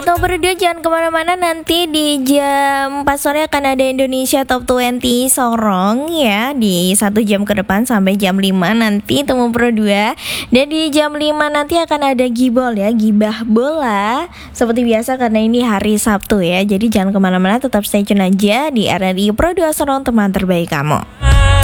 Baik teman Pro 2, jangan kemana-mana. Nanti di jam 4 sore akan ada Indonesia Top 20 Sorong ya, di 1 jam ke depan sampai jam 5 nanti teman Pro 2. Dan di jam 5 nanti akan ada Gibol ya, Gibah Bola seperti biasa karena ini hari Sabtu ya. Jadi jangan kemana-mana, tetap stay tune aja di RRI Pro 2 Sorong, teman terbaik kamu.